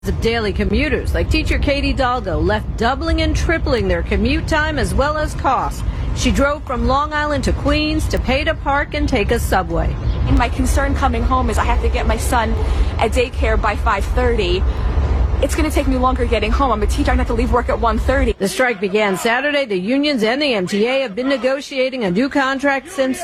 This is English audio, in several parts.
Of daily commuters like teacher Katie Dalgo left doubling and tripling their commute time as well as costs. She drove from Long Island to Queens to pay to park and take a subway. And my concern coming home is I have to get my son at daycare by 5:30. It's going to take me longer getting home. I'm a teacher. I have to leave work at 1:30. The strike began Saturday. The unions and the MTA have been negotiating a new contract since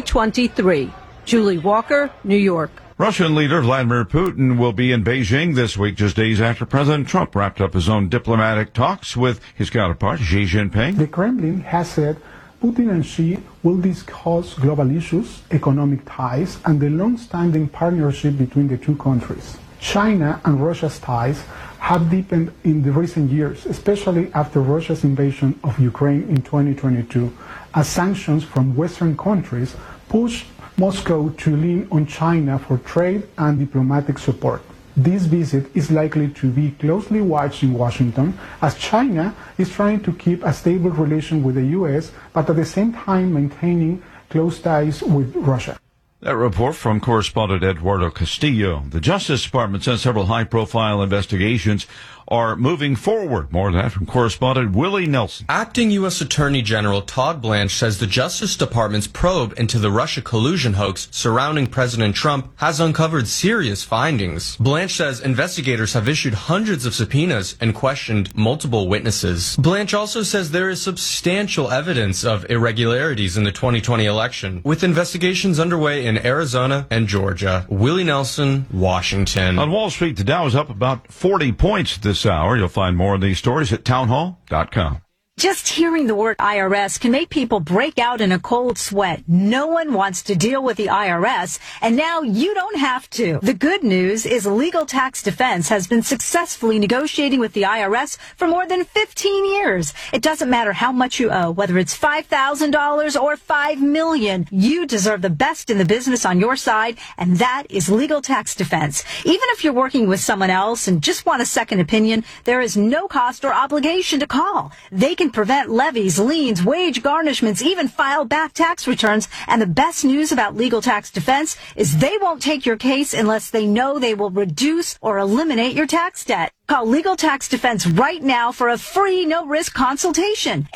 2023. Julie Walker, New York. Russian leader Vladimir Putin will be in Beijing this week, just days after President Trump wrapped up his own diplomatic talks with his counterpart, Xi Jinping. The Kremlin has said Putin and Xi will discuss global issues, economic ties, and the long-standing partnership between the two countries. China and Russia's ties have deepened in the recent years, especially after Russia's invasion of Ukraine in 2022, as sanctions from Western countries pushed Moscow to lean on China for trade and diplomatic support. This visit is likely to be closely watched in Washington, as China is trying to keep a stable relation with the U.S., but at the same time maintaining close ties with Russia. That report from correspondent Eduardo Castillo. The Justice Department says several high-profile investigations are moving forward. More of that from correspondent Willie Nelson. Acting U.S. Attorney General Todd Blanche says the Justice Department's probe into the Russia collusion hoax surrounding President Trump has uncovered serious findings. Blanche says investigators have issued hundreds of subpoenas and questioned multiple witnesses. Blanche also says there is substantial evidence of irregularities in the 2020 election, with investigations underway in Arizona and Georgia. Willie Nelson, Washington. On Wall Street, the Dow is up about 40 points this hour. You'll find more of these stories at townhall.com. Just hearing the word IRS can make people break out in a cold sweat. No one wants to deal with the IRS, and now you don't have to. The good news is Legal Tax Defense has been successfully negotiating with the IRS for more than 15 years. It doesn't matter how much you owe, whether it's $5,000 or $5 million. You deserve the best in the business on your side, and that is Legal Tax Defense. Even if you're working with someone else and just want a second opinion, there is no cost or obligation to call. They can prevent levies, liens, wage garnishments, even file back tax returns. And the best news about Legal Tax Defense is they won't take your case unless they know they will reduce or eliminate your tax debt. Call Legal Tax Defense right now for a free, no-risk consultation.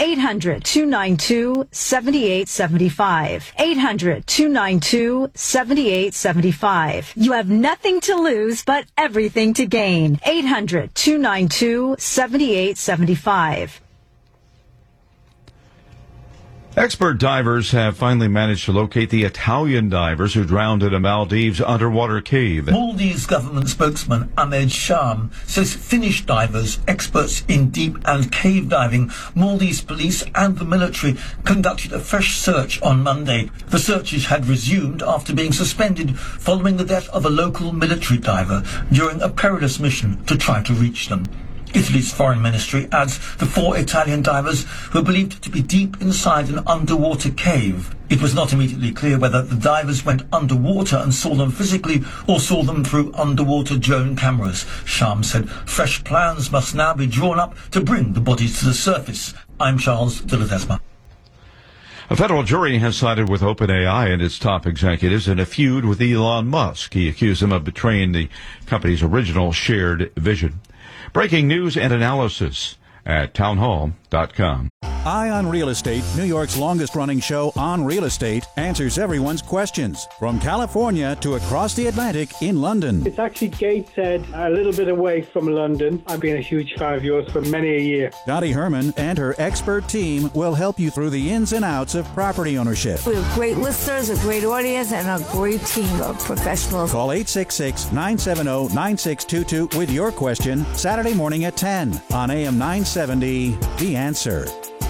800-292-7875. 800-292-7875. You have nothing to lose, but everything to gain. 800-292-7875. Expert divers have finally managed to locate the Italian divers who drowned in a Maldives underwater cave. Maldives government spokesman Ahmed Sham says Finnish divers, experts in deep and cave diving, Maldives police and the military conducted a fresh search on Monday. The searches had resumed after being suspended following the death of a local military diver during a perilous mission to try to reach them. Italy's foreign ministry adds the 4 Italian divers were believed to be deep inside an underwater cave. It was not immediately clear whether the divers went underwater and saw them physically or saw them through underwater drone cameras. Sham said fresh plans must now be drawn up to bring the bodies to the surface. I'm Charles de Ledesma. A federal jury has sided with OpenAI and its top executives in a feud with Elon Musk. He accused them of betraying the company's original shared vision. Breaking news and analysis at townhall.com. Eye on Real Estate, New York's longest-running show on real estate, answers everyone's questions. From California to across the Atlantic in London. It's actually Gateshead, a little bit away from London. I've been a huge fan of yours for many a year. Dottie Herman and her expert team will help you through the ins and outs of property ownership. We have great listeners, a great audience, and a great team of professionals. Call 866-970-9622 with your question Saturday morning at 10 on AM 970, The Answer.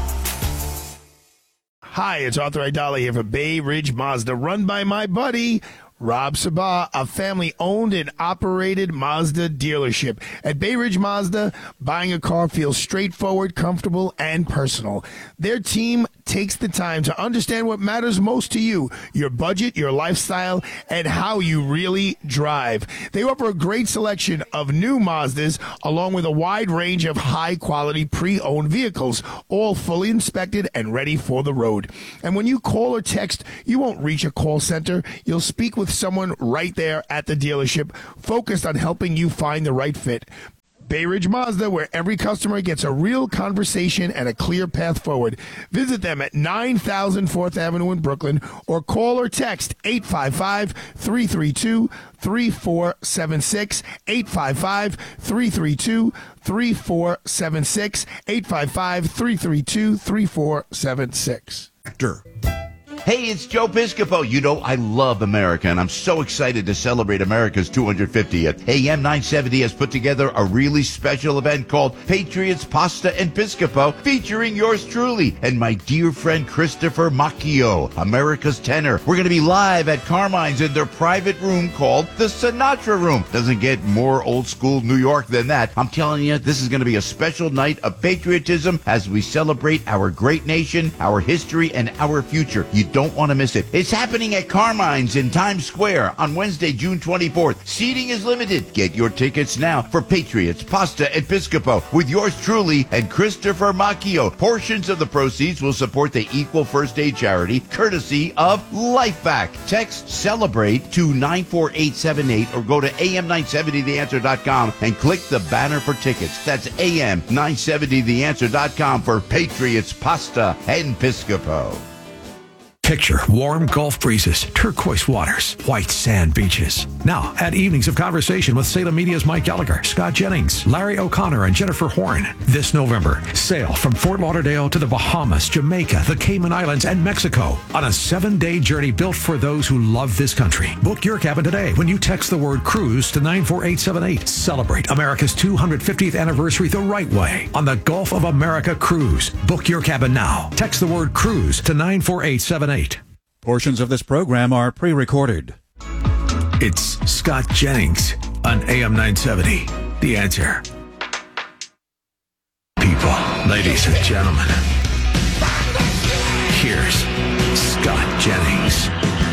Hi, it's Arthur Aidala here for Bay Ridge Mazda, run by my buddy, Rob Sabah, a family-owned and operated Mazda dealership. At Bay Ridge Mazda, buying a car feels straightforward, comfortable, and personal. Their team takes the time to understand what matters most to you, your budget, your lifestyle, and how you really drive. They offer a great selection of new Mazdas along with a wide range of high-quality pre-owned vehicles, all fully inspected and ready for the road. And when you call or text, you won't reach a call center. You'll speak with someone right there at the dealership, focused on helping you find the right fit. Bay Ridge Mazda, where every customer gets a real conversation and a clear path forward. Visit them at 9000 4th Avenue in Brooklyn or call or text 855-332-3476, 855-332-3476, 855-332-3476. Hey, it's Joe Piscopo. You know, I love America, and I'm so excited to celebrate America's 250th. AM 970 has put together a really special event called Patriots, Pasta, and Piscopo, featuring yours truly and my dear friend Christopher Macchio, America's tenor. We're going to be live at Carmine's in their private room called the Sinatra Room. Doesn't get more old school New York than that. I'm telling you, this is going to be a special night of patriotism as we celebrate our great nation, our history, and our future. You don't want to miss it. It's happening at Carmine's in Times Square on Wednesday, June 24th. Seating is limited. Get your tickets now for Patriots, Pasta, and Piscopo with yours truly and Christopher Macchio. Portions of the proceeds will support the Equal First Aid charity, courtesy of LifeVac. Text CELEBRATE to 94878 or go to am970theanswer.com and click the banner for tickets. That's am970theanswer.com for Patriots, Pasta, and Piscopo. Picture warm Gulf breezes, turquoise waters, white sand beaches. Now, add evenings of conversation with Salem Media's Mike Gallagher, Scott Jennings, Larry O'Connor, and Jennifer Horn. This November, sail from Fort Lauderdale to the Bahamas, Jamaica, the Cayman Islands, and Mexico on a 7-day journey built for those who love this country. Book your cabin today when you text the word cruise to 94878. Celebrate America's 250th anniversary the right way on the Gulf of America Cruise. Book your cabin now. Text the word cruise to 94878. Portions of this program are pre-recorded. It's Scott Jennings on AM 970. The Answer. People, ladies and gentlemen, here's Scott Jennings.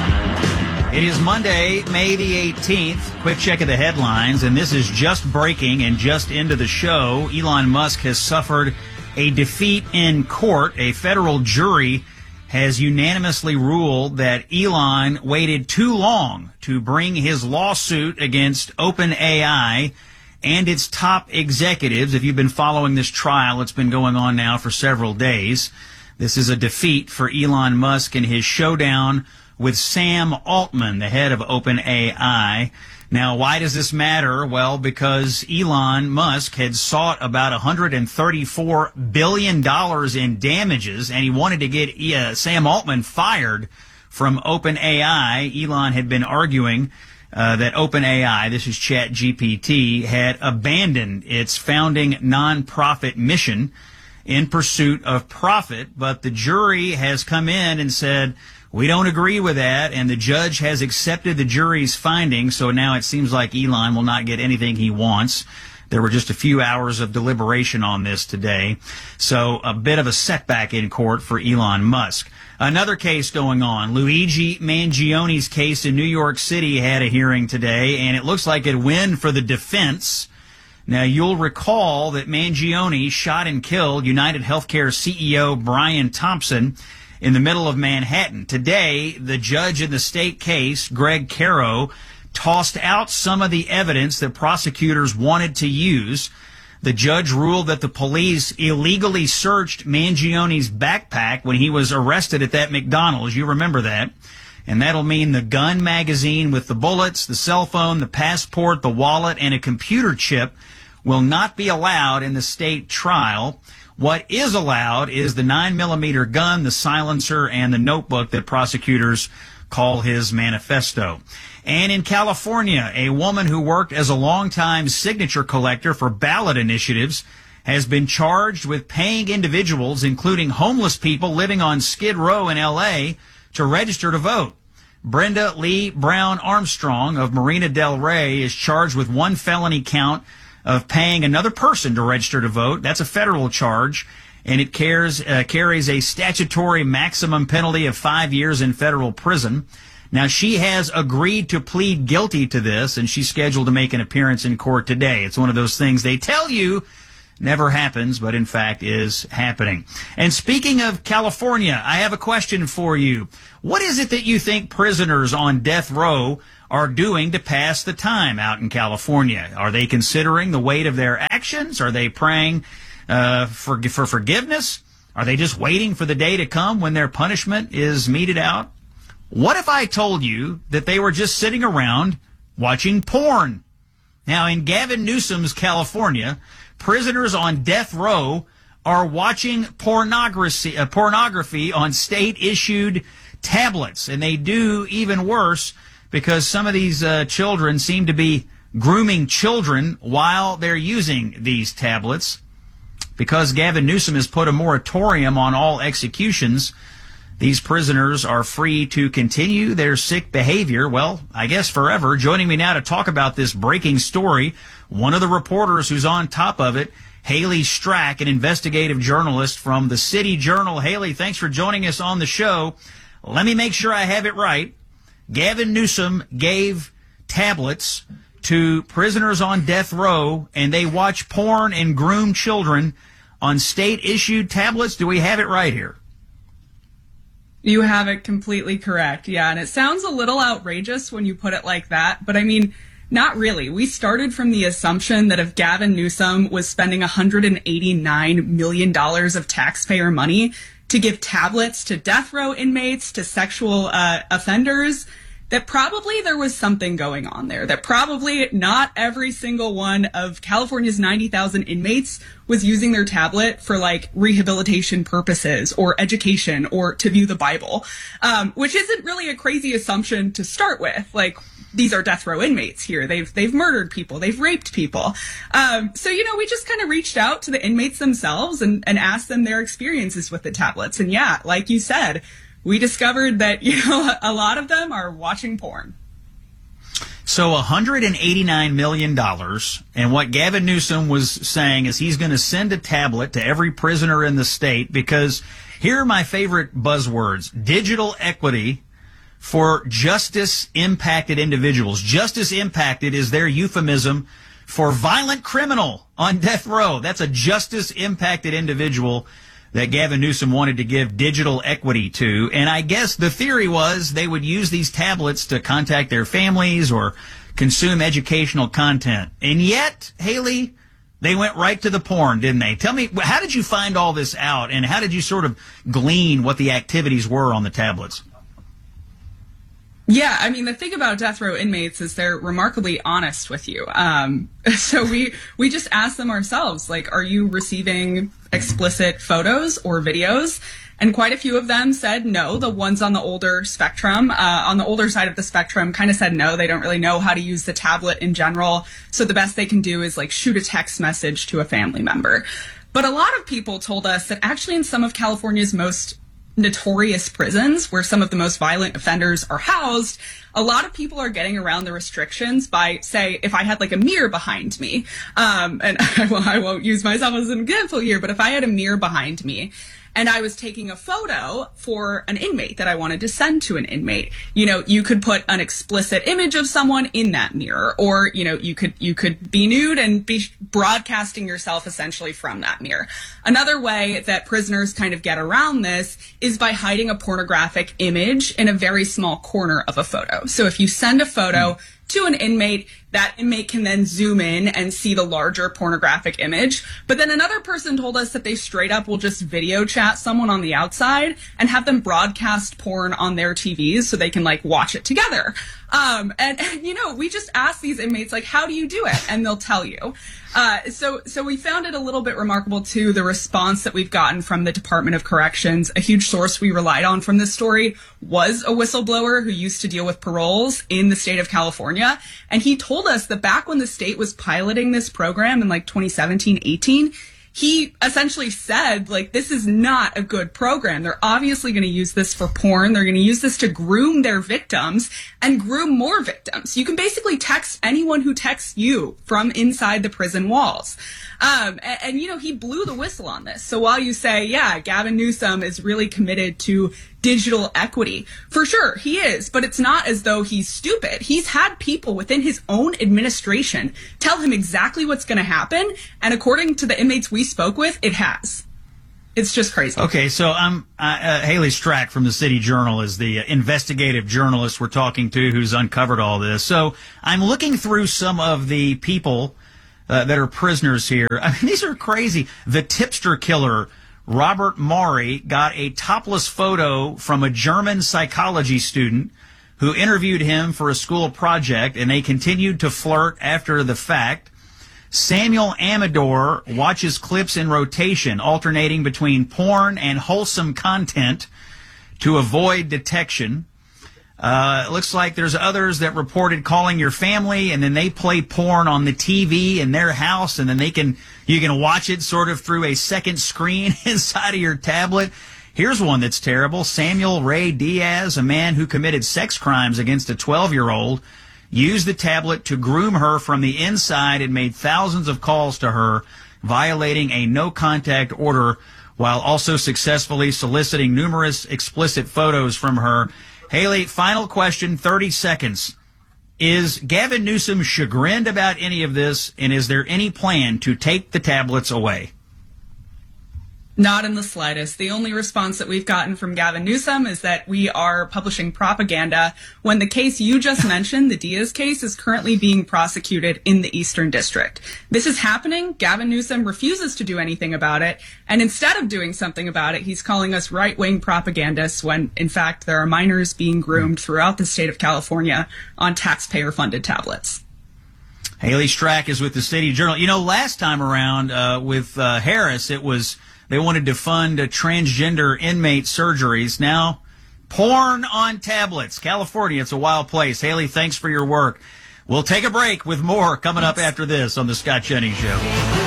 It is Monday, May the 18th. Quick check of the headlines, and this is just breaking and just into the show. Elon Musk has suffered a defeat in court. A federal jury has unanimously ruled that Elon waited too long to bring his lawsuit against OpenAI and its top executives. If you've been following this trial, it's been going on now for several days. This is a defeat for Elon Musk in his showdown with Sam Altman, the head of OpenAI. Now, why does this matter? Well, because Elon Musk had sought about $134 billion in damages, and he wanted to get Sam Altman fired from OpenAI. Elon had been arguing that OpenAI, this is ChatGPT, had abandoned its founding nonprofit mission in pursuit of profit, but the jury has come in and said, we don't agree with that, and the judge has accepted the jury's findings, so now it seems like Elon will not get anything he wants. There were just a few hours of deliberation on this today, so a bit of a setback in court for Elon Musk. Another case going on. Luigi Mangioni's case in New York City had a hearing today, and it looks like a win for the defense. Now, you'll recall that Mangione shot and killed United Healthcare CEO Brian Thompson in the middle of Manhattan. Today, the judge in the state case, Greg Caro, tossed out some of the evidence that prosecutors wanted to use. The judge ruled that the police illegally searched Mangione's backpack when he was arrested at that McDonald's. You remember that. And that'll mean the gun magazine with the bullets, the cell phone, the passport, the wallet, and a computer chip will not be allowed in the state trial. What is allowed is the 9mm gun, the silencer, and the notebook that prosecutors call his manifesto. And in California, a woman who worked as a longtime signature collector for ballot initiatives has been charged with paying individuals, including homeless people living on Skid Row in L.A., to register to vote. Brenda Lee Brown Armstrong of Marina del Rey is charged with one felony count of paying another person to register to vote. That's a federal charge. and it carries a statutory maximum penalty of 5 years in federal prison. Now, she has agreed to plead guilty to this, and she's scheduled to make an appearance in court today. It's one of those things they tell you never happens, but in fact is happening. And speaking of California, I have a question for you. What is it that you think prisoners on death row are doing to pass the time out in California? Are they considering the weight of their actions? Are they praying for forgiveness? Are they just waiting for the day to come when their punishment is meted out? What if I told you that they were just sitting around watching porn? Now, in Gavin Newsom's California, prisoners on death row are watching pornography on state-issued tablets. And they do even worse because some of these children seem to be grooming children while they're using these tablets. Because Gavin Newsom has put a moratorium on all executions, these prisoners are free to continue their sick behavior, well, I guess forever. Joining me now to talk about this breaking story, one of the reporters who's on top of it, Haley Strack, an investigative journalist from the City Journal. Haley, thanks for joining us on the show. Let me make sure I have it right. Gavin Newsom gave tablets to prisoners on death row, and they watch porn and groom children on state-issued tablets. Do we have it right here? You have it completely correct. Yeah, and it sounds a little outrageous when you put it like that, but I mean, not really. We started from the assumption that if Gavin Newsom was spending $189 million of taxpayer money to give tablets to death row inmates, to sexual offenders, that probably there was something going on there, that probably not every single one of California's 90,000 inmates was using their tablet for like rehabilitation purposes or education or to view the Bible, which isn't really a crazy assumption to start with. Like, these are death row inmates here. They've murdered people. They've raped people. So, we just kind of reached out to the inmates themselves and asked them their experiences with the tablets. And yeah, like you said, we discovered that, a lot of them are watching porn. So $189 million, and what Gavin Newsom was saying is he's going to send a tablet to every prisoner in the state because here are my favorite buzzwords: digital equity for justice-impacted individuals. Justice-impacted is their euphemism for violent criminal on death row. That's a justice-impacted individual that Gavin Newsom wanted to give digital equity to. And I guess the theory was they would use these tablets to contact their families or consume educational content. And yet, Haley, they went right to the porn, didn't they? Tell me, how did you find all this out, and how did you sort of glean what the activities were on the tablets? Yeah, I mean, the thing about death row inmates is they're remarkably honest with you. So we just asked them ourselves, like, are you receiving explicit photos or videos? And quite a few of them said no. The ones on the older spectrum, on the older side of the spectrum, kind of said no. They don't really know how to use the tablet in general. So the best they can do is like shoot a text message to a family member. But a lot of people told us that actually in some of California's most notorious prisons, where some of the most violent offenders are housed, a lot of people are getting around the restrictions by, say, if I had like a mirror behind me, and I won't use myself as an example here, but if I had a mirror behind me and I was taking a photo for an inmate that I wanted to send to an inmate, you could put an explicit image of someone in that mirror, or, you could be nude and be broadcasting yourself essentially from that mirror. Another way that prisoners kind of get around this is by hiding a pornographic image in a very small corner of a photo. So if you send a photo to an inmate, that inmate can then zoom in and see the larger pornographic image. But then another person told us that they straight up will just video chat someone on the outside and have them broadcast porn on their TVs so they can like watch it together. And we just asked these inmates, like, how do you do it? And they'll tell you. So we found it a little bit remarkable too, the response that we've gotten from the Department of Corrections. A huge source we relied on from this story was a whistleblower who used to deal with paroles in the state of California. And he told us that back when the state was piloting this program in like 2017-18, he essentially said, like, this is not a good program. They're obviously going to use this for porn. They're going to use this to groom their victims and groom more victims. You can basically text anyone who texts you from inside the prison walls. And, you know, he blew the whistle on this. So while you say, yeah, Gavin Newsom is really committed to digital equity, for sure, he is. But it's not as though he's stupid. He's had people within his own administration tell him exactly what's going to happen. And according to the inmates we spoke with, it has. It's just crazy. Okay, so Haley Strack from the City Journal is the investigative journalist we're talking to who's uncovered all this. So I'm looking through some of the people that are prisoners here. I mean, these are crazy. The tipster killer, Robert Maury, got a topless photo from a German psychology student who interviewed him for a school project, and they continued to flirt after the fact. Samuel Amador watches clips in rotation, alternating between porn and wholesome content to avoid detection. It looks like there's others that reported calling your family, and then they play porn on the TV in their house, and then you can watch it sort of through a second screen inside of your tablet. Here's one that's terrible. Samuel Ray Diaz, a man who committed sex crimes against a 12-year-old, used the tablet to groom her from the inside and made thousands of calls to her, violating a no-contact order while also successfully soliciting numerous explicit photos from her. Haley, final question, 30 seconds. Is Gavin Newsom chagrined about any of this, and is there any plan to take the tablets away? Not in the slightest. The only response that we've gotten from Gavin Newsom is that we are publishing propaganda when the case you just mentioned, the Diaz case, is currently being prosecuted in the Eastern District. This is happening. Gavin Newsom refuses to do anything about it. And instead of doing something about it, he's calling us right-wing propagandists when, in fact, there are minors being groomed throughout the state of California on taxpayer-funded tablets. Haley Strack is with the City Journal. You know, last time around with Harris, it was they wanted to fund transgender inmate surgeries. Now, porn on tablets. California, it's a wild place. Haley, thanks for your work. We'll take a break with more coming up after this on The Scott Jennings Show.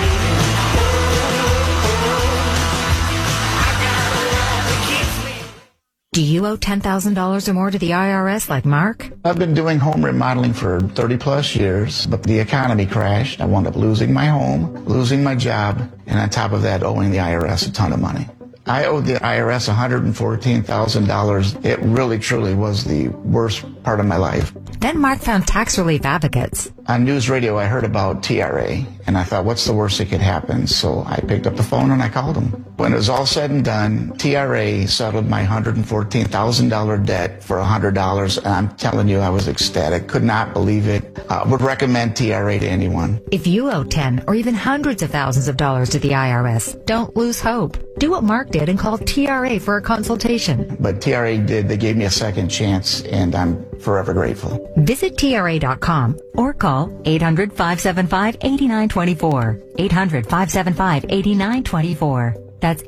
Do you owe $10,000 or more to the IRS like Mark? I've been doing home remodeling for 30 plus years, but the economy crashed. I wound up losing my home, losing my job, and on top of that, owing the IRS a ton of money. I owed the IRS $114,000. It really, truly was the worst part of my life. Then Mark found tax relief advocates. On news radio, I heard about TRA, and I thought, what's the worst that could happen? So I picked up the phone and I called them. When it was all said and done, TRA settled my $114,000 debt for $100, and I'm telling you, I was ecstatic. Could not believe it. Would recommend TRA to anyone. If you owe 10 or even hundreds of thousands of dollars to the IRS, don't lose hope. Do what Mark did and call TRA for a consultation. But TRA did. They gave me a second chance, and I'm forever grateful. Visit TRA.com or call 800-575-8924. 800-575-8924. That's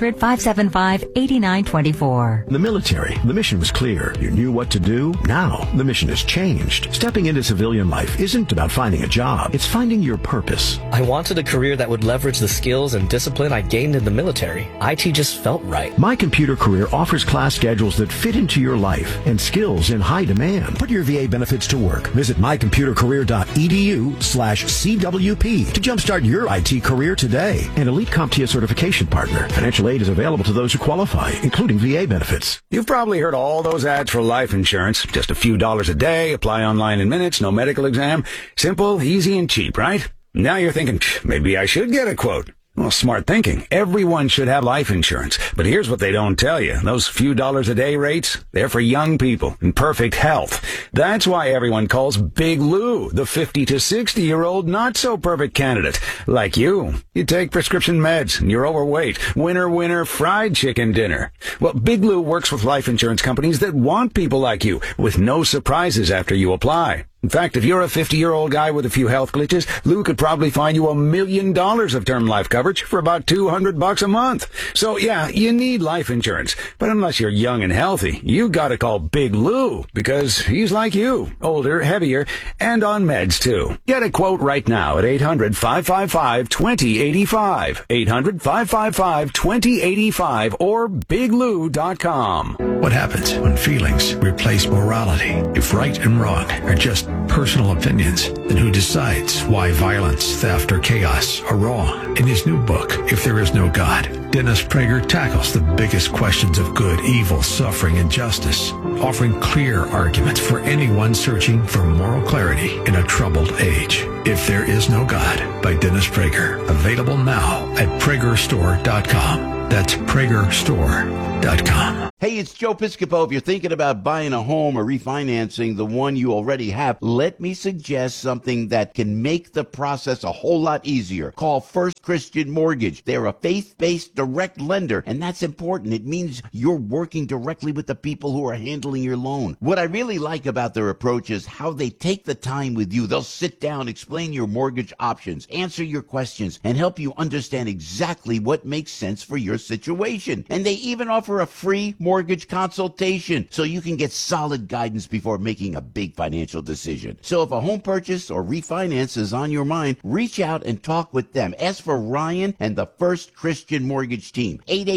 800-575-8924. The military, the mission was clear. You knew what to do. Now, the mission has changed. Stepping into civilian life isn't about finding a job. It's finding your purpose. I wanted a career that would leverage the skills and discipline I gained in the military. IT just felt right. My Computer Career offers class schedules that fit into your life and skills in high demand. Put your VA benefits to work. Visit mycomputercareer.edu/CWP to jumpstart your IT career today. An Elite CompTIA certification partner. Financial aid is available to those who qualify, including VA benefits. You've probably heard all those ads for life insurance. Just a few dollars a day, apply online in minutes, no medical exam. Simple, easy, and cheap, right? Now you're thinking, maybe I should get a quote. Well, smart thinking. Everyone should have life insurance. But here's what they don't tell you. Those few dollars a day rates, they're for young people in perfect health. That's why everyone calls Big Lou the 50 to 60-year-old not-so-perfect candidate. Like you. You take prescription meds and you're overweight. Winner, fried chicken dinner. Well, Big Lou works with life insurance companies that want people like you with no surprises after you apply. In fact, if you're a 50-year-old guy with a few health glitches, Lou could probably find you $1 million of term life coverage for about $200 a month. So yeah, you need life insurance. But unless you're young and healthy, you gotta call Big Lou, because he's like you, older, heavier, and on meds too. Get a quote right now at 800-555-2085. 800-555-2085 or biglou.com. What happens when feelings replace morality? If right and wrong are just personal opinions, then who decides why violence, theft, or chaos are wrong? In his new book, If There Is No God, Dennis Prager tackles the biggest questions of good, evil, suffering, and justice, offering clear arguments for anyone searching for moral clarity in a troubled age. If There Is No God by Dennis Prager. Available now at PragerStore.com. That's PragerStore.com. Hey, it's Joe Piscopo. If you're thinking about buying a home or refinancing the one you already have, let me suggest something that can make the process a whole lot easier. Call First Christian Mortgage. They're a faith-based direct lender, and that's important. It means you're working directly with the people who are handling your loan. What I really like about their approach is how they take the time with you. They'll sit down, explain your mortgage options, answer your questions, and help you understand exactly what makes sense for your situation. And they even offer a free mortgage consultation so you can get solid guidance before making a big financial decision. So if a home purchase or refinance is on your mind, reach out and talk with them. Ask for Ryan and the First Christian Mortgage team.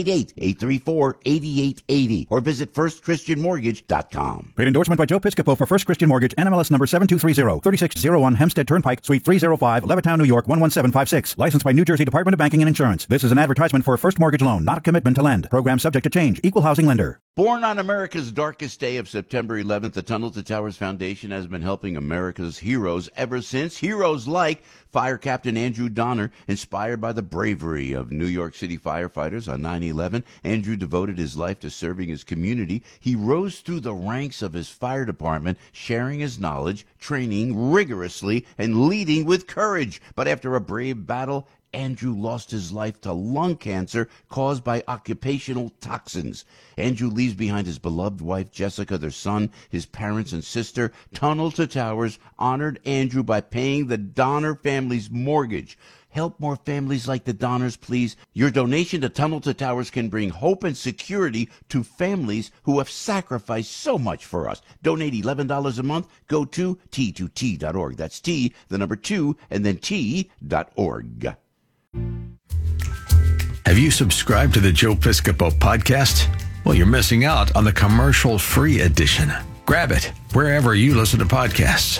888-834-8880 or visit firstchristianmortgage.com. Great endorsement by Joe Piscopo for First Christian Mortgage, NMLS number 7230, 3601 Hempstead Turnpike, Suite 305, Levittown, New York 11756. Licensed by New Jersey Department of Banking and Insurance. This is an advertisement for a first mortgage loan, not a commitment to lend. Program subject to change. Equal housing lender. Born on America's darkest day of September 11th, the Tunnel to Towers Foundation has been helping America's heroes ever since. Heroes like Fire Captain Andrew Donner, inspired by the bravery of New York City firefighters on 9/11. Andrew devoted his life to serving his community. He rose through the ranks of his fire department, sharing his knowledge, training rigorously, and leading with courage. But after a brave battle, Andrew lost his life to lung cancer caused by occupational toxins. Andrew leaves behind his beloved wife, Jessica, their son, his parents and sister. Tunnel to Towers honored Andrew by paying the Donner family's mortgage. Help more families like the Donners, please. Your donation to Tunnel to Towers can bring hope and security to families who have sacrificed so much for us. Donate $11 a month. Go to T2T.org. That's T, the number 2, and then T.org. Have you subscribed to the Joe Piscopo podcast? Well, you're missing out on the commercial-free edition. Grab it wherever you listen to podcasts.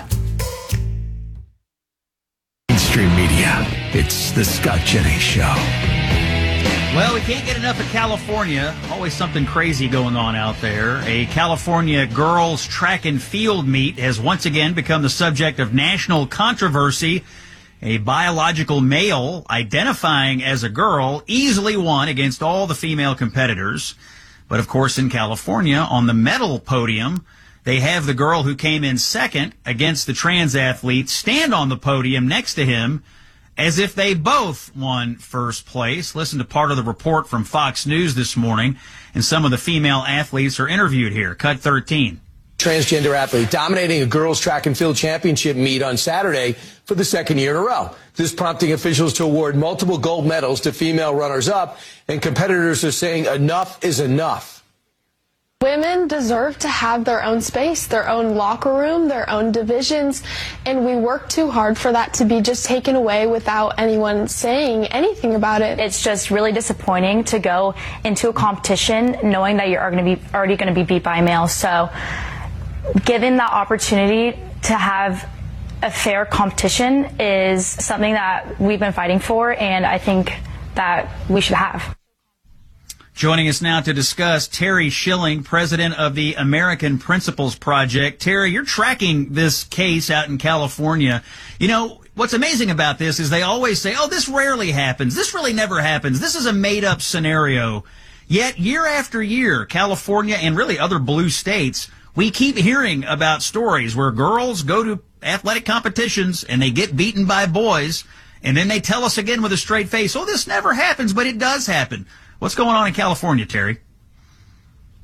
Mainstream media. It's the Scott Jennings Show. Well, we can't get enough of California. Always something crazy going on out there. A California girls' track and field meet has once again become the subject of national controversy. A biological male identifying as a girl easily won against all the female competitors. But of course, in California, on the medal podium, they have the girl who came in second against the trans athlete stand on the podium next to him as if they both won first place. Listen to part of the report from Fox News this morning, and some of the female athletes are interviewed here. Cut 13. Transgender athlete dominating a girls' track and field championship meet on Saturday for the second year in a row. This prompting officials to award multiple gold medals to female runners-up, and competitors are saying enough is enough. Women deserve to have their own space, their own locker room, their own divisions, and we work too hard for that to be just taken away without anyone saying anything about it. It's just really disappointing to go into a competition knowing that you're already going to be beat by a male. So given the opportunity to have a fair competition is something that we've been fighting for, and I think that we should have. Joining us now to discuss, Terry Schilling, president of the American Principles Project. Terry, you're tracking this case out in California. You know, what's amazing about this is they always say, oh, this rarely happens. This really never happens. This is a made-up scenario. Yet, year after year, California and really other blue states, we keep hearing about stories where girls go to athletic competitions and they get beaten by boys, and then they tell us again with a straight face, oh, this never happens, but it does happen. What's going on in California, Terry?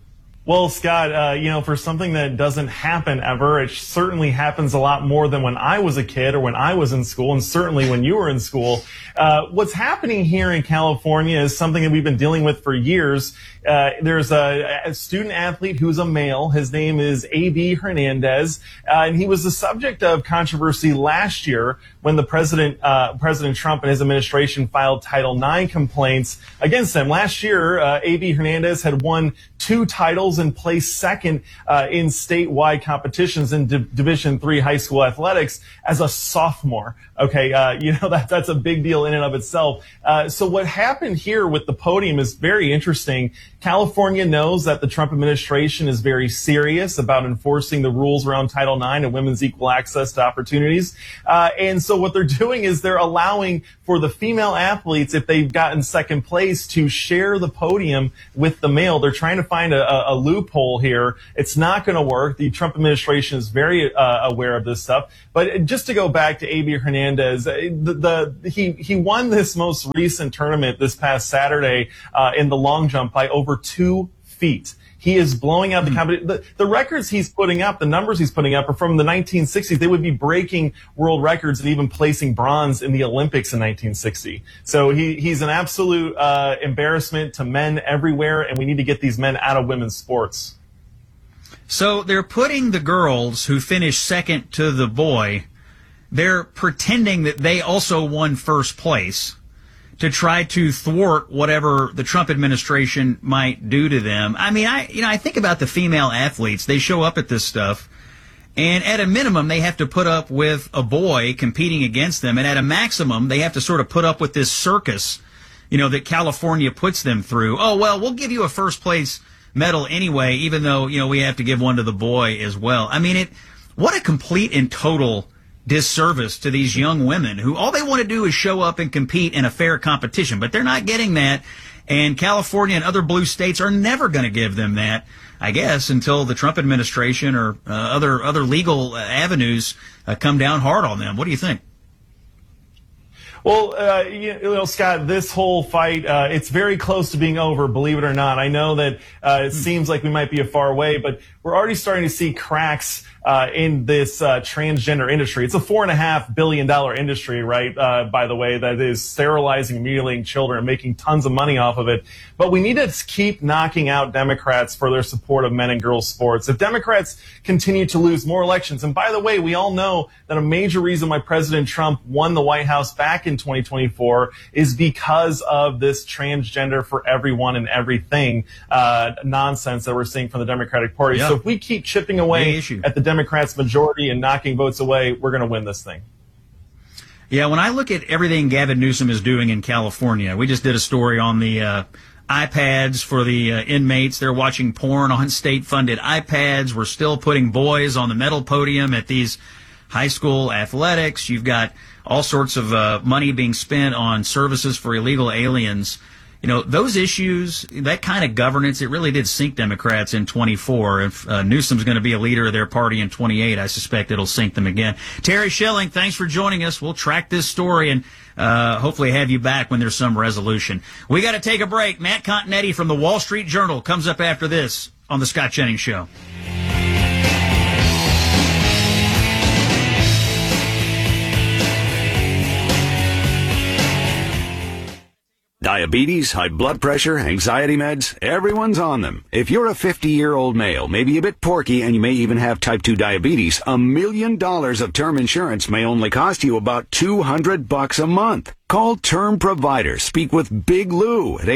Well, Scott, for something that doesn't happen ever, it certainly happens a lot more than when I was a kid or when I was in school, and certainly when you were in school. What's happening here in California is something that we've been dealing with for years. There's a student athlete who's a male. His name is A.B. Hernandez, and he was the subject of controversy last year when the President Trump and his administration filed Title IX complaints against him. Last year, A.B. Hernandez had won 2 titles and placed second in statewide competitions in Division III high school athletics as a sophomore. Okay, that's a big deal in and of itself. So what happened here with the podium is very interesting. California knows that the Trump administration is very serious about enforcing the rules around Title IX and women's equal access to opportunities. And so what they're doing is they're allowing for the female athletes, if they've gotten second place, to share the podium with the male. They're trying to find a loophole here. It's not going to work. The Trump administration is very aware of this stuff. But just to go back to A.B. Hernandez, he won this most recent tournament this past Saturday in the long jump by over 2 feet. He is blowing out the competition. The records he's putting up, the numbers he's putting up are from the 1960s. They would be breaking world records and even placing bronze in the Olympics in 1960. So he's an absolute embarrassment to men everywhere, and we need to get these men out of women's sports. So they're putting the girls who finished second to the boy, they're pretending that they also won first place to try to thwart whatever the Trump administration might do to them. I mean, I think about the female athletes. They show up at this stuff, and at a minimum, they have to put up with a boy competing against them, and at a maximum, they have to sort of put up with this circus, that California puts them through. Oh, well, we'll give you a first place medal anyway, even though, we have to give one to the boy as well. I mean, what a complete and total disservice to these young women who all they want to do is show up and compete in a fair competition, but they're not getting that, and California and other blue states are never going to give them that, I guess, until the Trump administration or other legal avenues come down hard on them. What do you think? Well, Scott, this whole fight, it's very close to being over, believe it or not. I know that it seems like we might be a far away, but we're already starting to see cracks in this transgender industry. It's a $4.5 billion industry, right? By the way, that is sterilizing and mutilating children and making tons of money off of it. But we need to keep knocking out Democrats for their support of men and girls sports. If Democrats continue to lose more elections, and by the way, we all know that a major reason why President Trump won the White House back in 2024 is because of this transgender for everyone and everything nonsense that we're seeing from the Democratic Party. Yeah. So if we keep chipping away at the Democrats' majority and knocking votes away, we're going to win this thing. Yeah, when I look at everything Gavin Newsom is doing in California, we just did a story on the iPads for the inmates. They're watching porn on state-funded iPads. We're still putting boys on the medal podium at these high school athletics. You've got all sorts of money being spent on services for illegal aliens. Those issues, that kind of governance, it really did sink Democrats in 24. If Newsom's going to be a leader of their party in 28, I suspect it'll sink them again. Terry Schelling, thanks for joining us. We'll track this story and hopefully have you back when there's some resolution. We got to take a break. Matt Continetti from the Wall Street Journal comes up after this on The Scott Jennings Show. Diabetes, high blood pressure, anxiety meds, everyone's on them. If you're a 50-year-old male, maybe a bit porky, and you may even have type 2 diabetes, $1 million of term insurance may only cost you about $200 a month. Call Term Provider. Speak with Big Lou at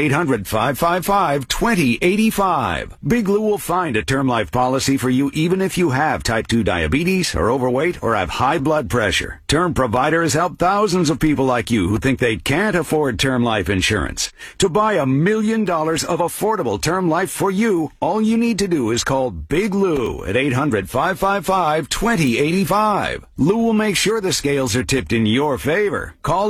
800-555-2085. Big Lou will find a term life policy for you even if you have type 2 diabetes, are overweight, or have high blood pressure. Term Provider has helped thousands of people like you who think they can't afford term life insurance. To buy $1 million of affordable term life for you, all you need to do is call Big Lou at 800-555-2085. Lou will make sure the scales are tipped in your favor. Call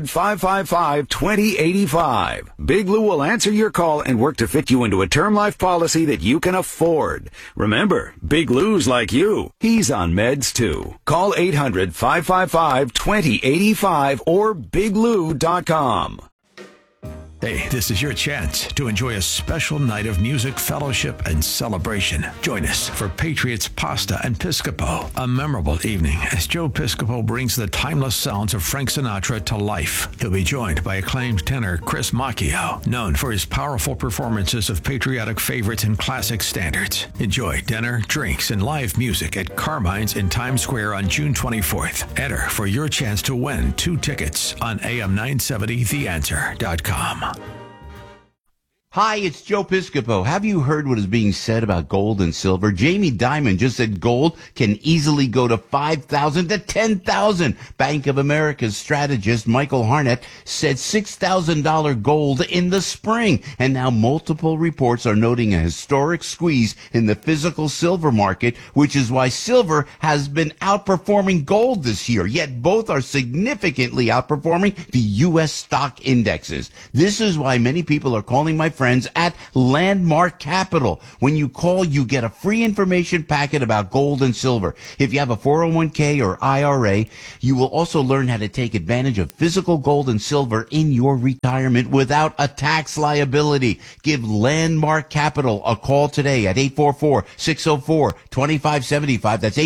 800-555-2085. Big Lou will answer your call and work to fit you into a term life policy that you can afford. Remember, Big Lou's like you. He's on meds too. Call 800-555-2085 or biglou.com. Hey, this is your chance to enjoy a special night of music, fellowship, and celebration. Join us for Patriots Pasta and Piscopo, a memorable evening as Joe Piscopo brings the timeless sounds of Frank Sinatra to life. He'll be joined by acclaimed tenor Chris Macchio, known for his powerful performances of patriotic favorites and classic standards. Enjoy dinner, drinks, and live music at Carmine's in Times Square on June 24th. Enter for your chance to win 2 tickets on am970theanswer.com. Hi, it's Joe Piscopo. Have you heard what is being said about gold and silver? Jamie Dimon just said gold can easily go to 5,000 to 10,000. Bank of America's strategist Michael Harnett said $6,000 gold in the spring. And now multiple reports are noting a historic squeeze in the physical silver market, which is why silver has been outperforming gold this year. Yet both are significantly outperforming the U.S. stock indexes. This is why many people are calling my friends at Landmark Capital. When you call, you get a free information packet about gold and silver. If you have a 401k or IRA, you will also learn how to take advantage of physical gold and silver in your retirement without a tax liability. Give Landmark Capital a call today at 844-604-2575. That's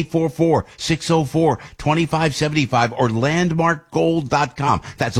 844-604-2575 or landmarkgold.com. That's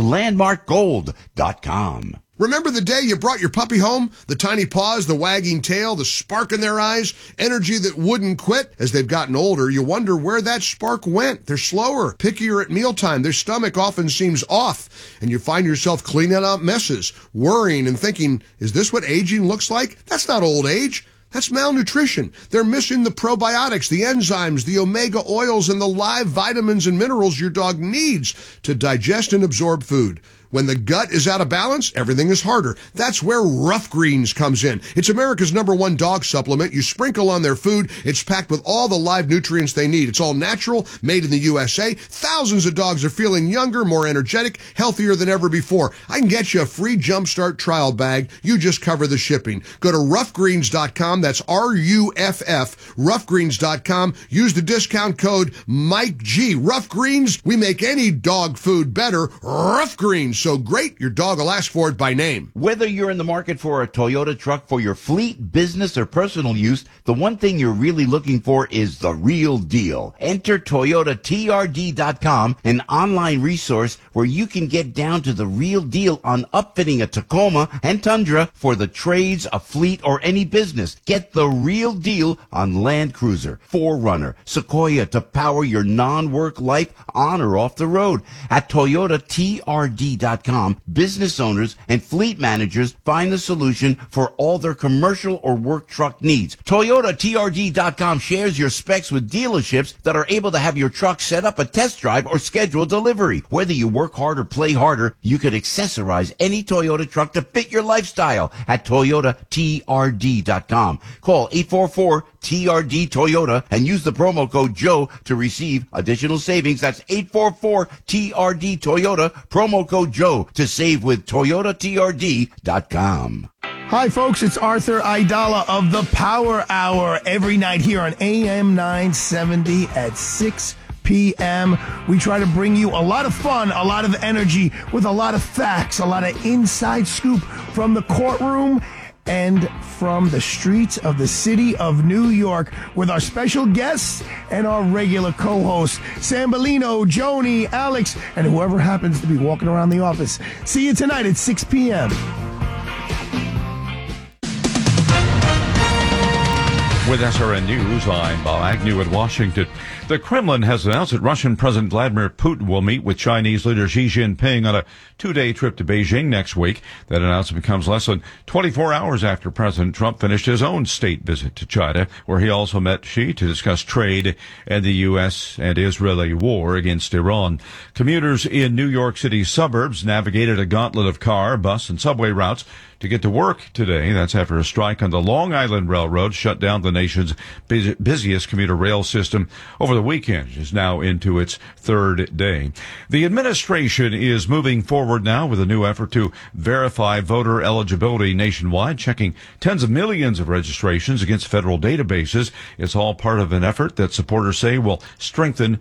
landmarkgold.com. Remember the day you brought your puppy home? The tiny paws, the wagging tail, the spark in their eyes, energy that wouldn't quit. As they've gotten older, you wonder where that spark went. They're slower, pickier at mealtime. Their stomach often seems off, and you find yourself cleaning out messes, worrying and thinking, is this what aging looks like? That's not old age. That's malnutrition. They're missing the probiotics, the enzymes, the omega oils, and the live vitamins and minerals your dog needs to digest and absorb food. When the gut is out of balance, everything is harder. That's where Rough Greens comes in. It's America's #1 dog supplement. You sprinkle on their food. It's packed with all the live nutrients they need. It's all natural, made in the USA. Thousands of dogs are feeling younger, more energetic, healthier than ever before. I can get you a free Jumpstart trial bag. You just cover the shipping. Go to roughgreens.com. That's RUFF, roughgreens.com. Use the discount code MikeG. Rough Greens, we make any dog food better. Rough Greens. So great, your dog will ask for it by name. Whether you're in the market for a Toyota truck for your fleet, business, or personal use, the one thing you're really looking for is the real deal. Enter ToyotaTRD.com, an online resource where you can get down to the real deal on upfitting a Tacoma and Tundra for the trades, a fleet, or any business. Get the real deal on Land Cruiser, 4Runner, Sequoia to power your non-work life on or off the road. At ToyotaTRD.com, business owners and fleet managers find the solution for all their commercial or work truck needs. ToyotaTRD.com shares your specs with dealerships that are able to have your truck set up a test drive or schedule delivery. Whether you work hard or play harder, you could accessorize any Toyota truck to fit your lifestyle at ToyotaTRD.com. Call 844-TRD-TOYOTA and use the promo code Joe to receive additional savings. That's 844-TRD-TOYOTA, promo code Joe to save with ToyotaTRD.com. Hi, folks. It's Arthur Aidala of the Power Hour every night here on AM 970 at 6 p.m. We try to bring you a lot of fun, a lot of energy with a lot of facts, a lot of inside scoop from the courtroom and from the streets of the city of New York with our special guests and our regular co-hosts, Sam Bellino, Joni, Alex, and whoever happens to be walking around the office. See you tonight at 6 p.m. With SRN News, I'm Bob Agnew in Washington. The Kremlin has announced that Russian President Vladimir Putin will meet with Chinese leader Xi Jinping on a 2-day trip to Beijing next week. That announcement comes less than 24 hours after President Trump finished his own state visit to China, where he also met Xi to discuss trade and the U.S. and Israeli war against Iran. Commuters in New York City suburbs navigated a gauntlet of car, bus, and subway routes to get to work today. That's after a strike on the Long Island Railroad shut down the nation's busiest commuter rail system over the weekend. It is now into its third day. The administration is moving forward now with a new effort to verify voter eligibility nationwide, checking tens of millions of registrations against federal databases. It's all part of an effort that supporters say will strengthen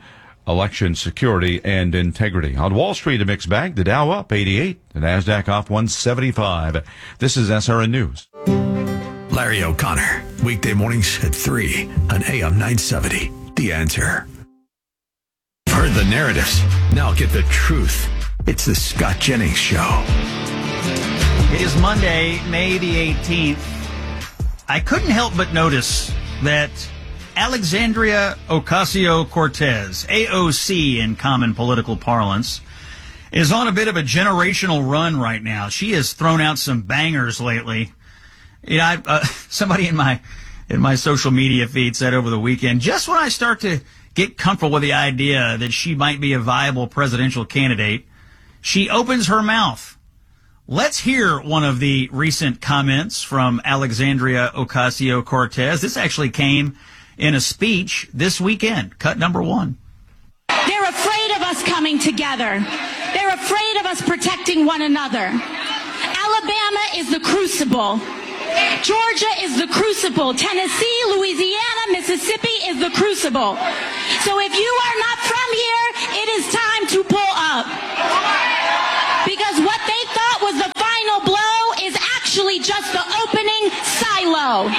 election security and integrity. On Wall Street, a mixed bag. The Dow up 88, the Nasdaq off 175. This is SRN News. Larry O'Connor, weekday mornings at 3 on AM 970. The Answer. Heard the narratives. Now get the truth. It's the Scott Jennings Show. It is Monday, May the 18th. I couldn't help but notice that Alexandria Ocasio-Cortez, AOC in common political parlance, is on a bit of a generational run right now. She has thrown out some bangers lately. You know, somebody in my social media feed said over the weekend, just when I start to get comfortable with the idea that she might be a viable presidential candidate, she opens her mouth. Let's hear one of the recent comments from Alexandria Ocasio-Cortez. This actually came in a speech this weekend. Cut number 1. They're afraid of us coming together. They're afraid of us protecting one another. Alabama is the crucible. Georgia is the crucible. Tennessee, Louisiana, Mississippi is the crucible. So if you are not from here, it is time to pull up. Because what they thought was the final blow is actually just the opening silo.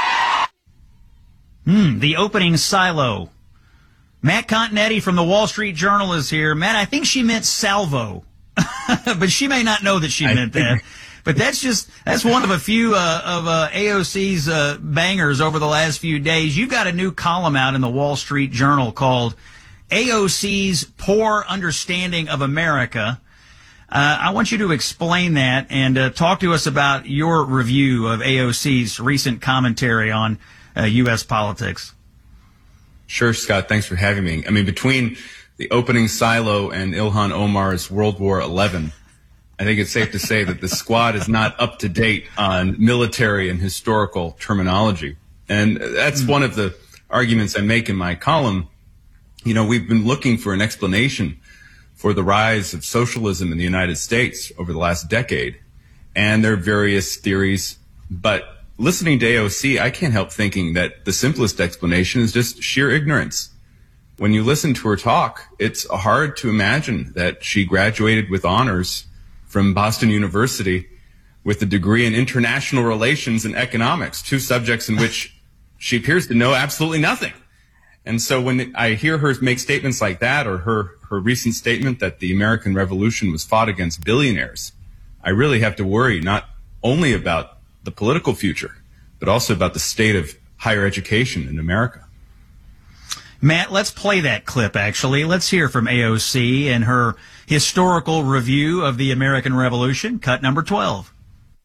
The opening silo. Matt Continetti from the Wall Street Journal is here. Matt, I think she meant salvo, but she may not know that she meant that. But that's one of a few of AOC's bangers over the last few days. You've got a new column out in the Wall Street Journal called AOC's Poor Understanding of America. I want you to explain that and talk to us about your review of AOC's recent commentary on U.S. politics. Sure, Scott. Thanks for having me. I mean, between the opening silo and Ilhan Omar's World War XI, I think it's safe to say that the squad is not up to date on military and historical terminology. And that's one of the arguments I make in my column. You know, we've been looking for an explanation for the rise of socialism in the United States over the last decade. And there are various theories, but listening to AOC, I can't help thinking that the simplest explanation is just sheer ignorance. When you listen to her talk, it's hard to imagine that she graduated with honors from Boston University with a degree in international relations and economics, 2 subjects in which she appears to know absolutely nothing. And so when I hear her make statements like that, or her recent statement that the American Revolution was fought against billionaires, I really have to worry not only about the political future, but also about the state of higher education in America. Matt, let's play that clip, actually. Let's hear from AOC and her historical review of the American Revolution. Cut number 12.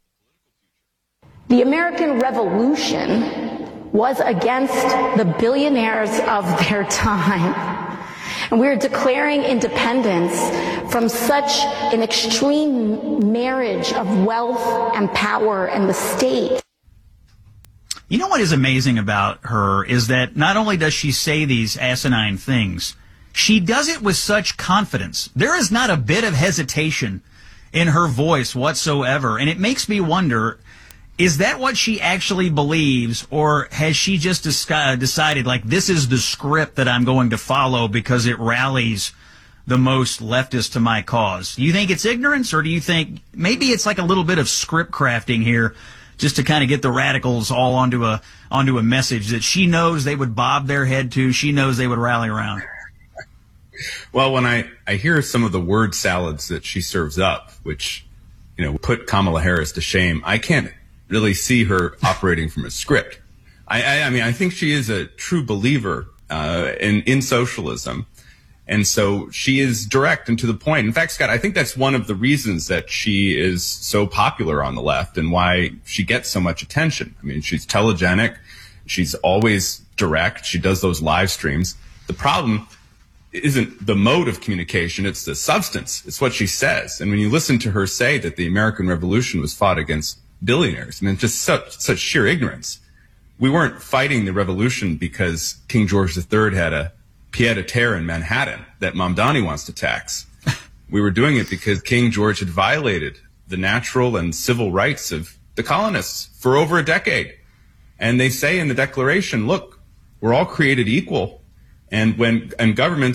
The American Revolution was against the billionaires of their time. And we're declaring independence from such an extreme marriage of wealth and power and the state. You know what is amazing about her is that not only does she say these asinine things, she does it with such confidence. There is not a bit of hesitation in her voice whatsoever. And it makes me wonder, is that what she actually believes, or has she just decided, like, this is the script that I'm going to follow because it rallies the most leftist to my cause? Do you think it's ignorance, or do you think maybe it's like a little bit of script crafting here just to kind of get the radicals all onto a message that she knows they would bob their head to, she knows they would rally around? Well, when I hear some of the word salads that she serves up, which, you know, put Kamala Harris to shame, I can't really see her operating from a script. I mean, I think she is a true believer in socialism. And so she is direct and to the point. In fact, Scott, I think that's one of the reasons that she is so popular on the left and why she gets so much attention. I mean, she's telegenic. She's always direct. She does those live streams. The problem isn't the mode of communication. It's the substance. It's what she says. And when you listen to her say that the American Revolution was fought against billionaires, I mean, just such sheer ignorance. We weren't fighting the revolution because King George III had a pied-à-terre in Manhattan that Mamdani wants to tax. We were doing it because King George had violated the natural and civil rights of the colonists for over a decade. And they say in the Declaration, look, we're all created equal. And governments are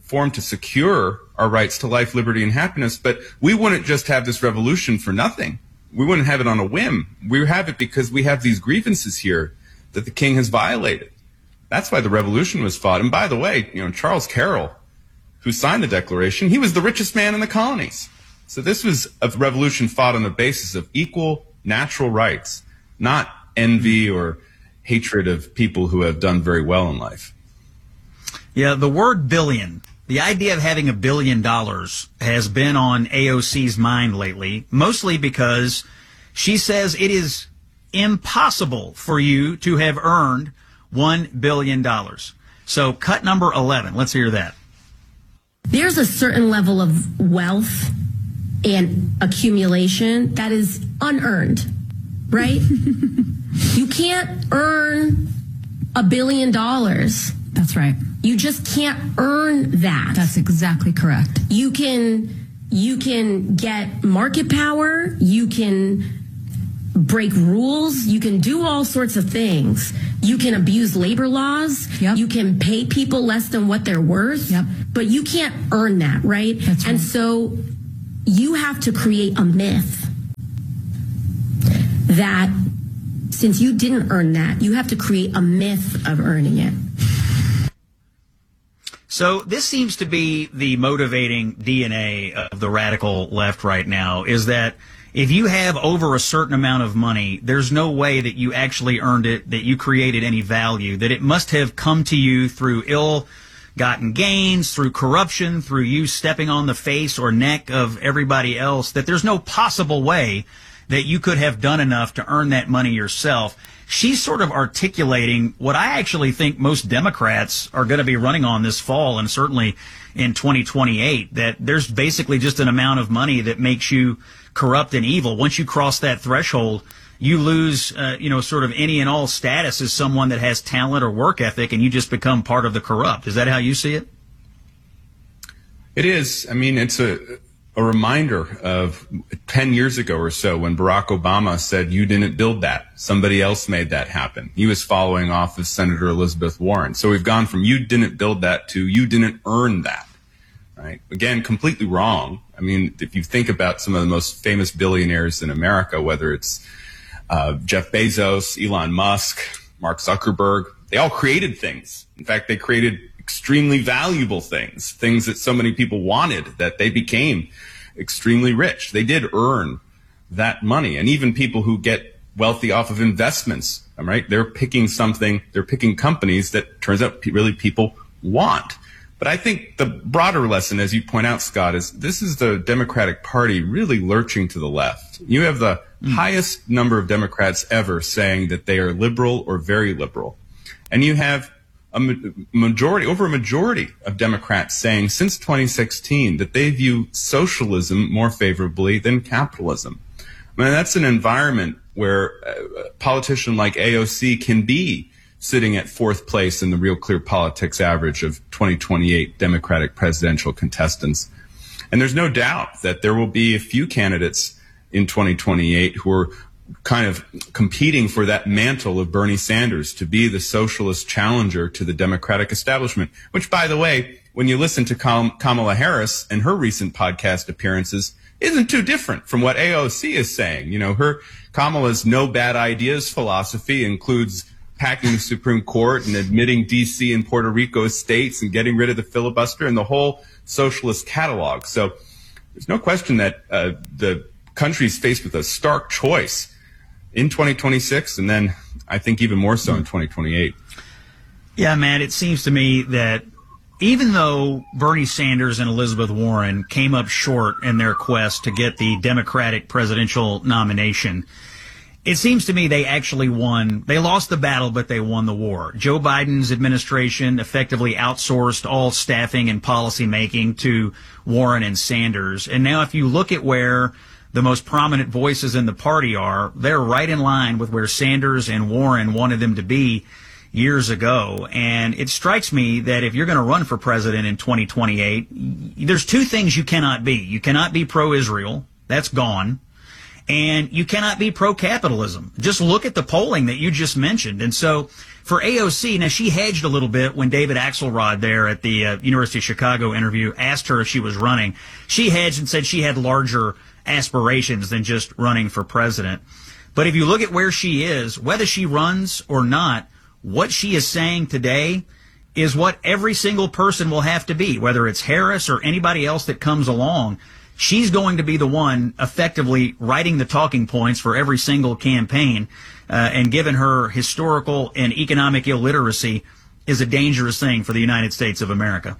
formed to secure our rights to life, liberty, and happiness, but we wouldn't just have this revolution for nothing. We wouldn't have it on a whim. We have it because we have these grievances here that the king has violated. That's why the revolution was fought. And by the way, Charles Carroll, who signed the Declaration, he was the richest man in the colonies. So this was a revolution fought on the basis of equal natural rights, not envy or hatred of people who have done very well in life. Yeah, the word billion, the idea of having $1 billion has been on AOC's mind lately, mostly because she says it is impossible for you to have earned $1 billion. So cut number 11. Let's hear that. There's a certain level of wealth and accumulation that is unearned, right? You can't earn $1 billion. That's right. You just can't earn that. That's exactly correct. You can get market power. You can break rules. You can do all sorts of things. You can abuse labor laws. Yep. You can pay people less than what they're worth. Yep. But you can't earn that, right? That's right. And so you have to create a myth that since you didn't earn that, you have to create a myth of earning it. So this seems to be the motivating DNA of the radical left right now, is that if you have over a certain amount of money, there's no way that you actually earned it, that you created any value, that it must have come to you through ill-gotten gains, through corruption, through you stepping on the face or neck of everybody else, that there's no possible way that you could have done enough to earn that money yourself. She's sort of articulating what I actually think most Democrats are going to be running on this fall, and certainly in 2028, that there's basically just an amount of money that makes you corrupt and evil. Once you cross that threshold, you lose, sort of any and all status as someone that has talent or work ethic, and you just become part of the corrupt. Is that how you see it? It is. I mean, it's a reminder of 10 years ago or so when Barack Obama said, you didn't build that. Somebody else made that happen. He was following off of Senator Elizabeth Warren. So we've gone from you didn't build that to you didn't earn that. Right? Again, completely wrong. I mean, if you think about some of the most famous billionaires in America, whether it's Jeff Bezos, Elon Musk, Mark Zuckerberg, they all created things. In fact, they created extremely valuable things that so many people wanted that they became extremely rich. They did earn that money. And even people who get wealthy off of investments, right? They're picking companies that turns out really people want. But I think the broader lesson, as you point out, Scott, is this is the Democratic Party really lurching to the left. You have the highest number of Democrats ever saying that they are liberal or very liberal. And you have over a majority of Democrats saying since 2016 that they view socialism more favorably than capitalism. I mean, that's an environment where a politician like AOC can be sitting at fourth place in the Real Clear Politics average of 2028 Democratic presidential contestants. And there's no doubt that there will be a few candidates in 2028 who are kind of competing for that mantle of Bernie Sanders to be the socialist challenger to the Democratic establishment, which, by the way, when you listen to Kamala Harris and her recent podcast appearances, isn't too different from what AOC is saying. You know, Kamala's no bad ideas philosophy includes packing the Supreme Court and admitting D.C. and Puerto Rico as states and getting rid of the filibuster and the whole socialist catalog. So there's no question that the country's faced with a stark choice in 2026, and then I think even more so in 2028. Yeah, man, it seems to me that even though Bernie Sanders and Elizabeth Warren came up short in their quest to get the Democratic presidential nomination, it seems to me they actually won. They lost the battle, but they won the war. Joe Biden's administration effectively outsourced all staffing and policy making to Warren and Sanders. And now if you look at where the most prominent voices in the party are, they're right in line with where Sanders and Warren wanted them to be years ago. And it strikes me that if you're going to run for president in 2028, there's two things you cannot be. You cannot be pro-Israel. That's gone. And you cannot be pro-capitalism. Just look at the polling that you just mentioned. And so for AOC, now she hedged a little bit when David Axelrod there at the University of Chicago interview asked her if she was running. She hedged and said she had larger aspirations than just running for president. But if you look at where she is, whether she runs or not, what she is saying today is what every single person will have to be, whether it's Harris or anybody else that comes along. She's going to be the one effectively writing the talking points for every single campaign, and given her historical and economic illiteracy is a dangerous thing for the United States of America.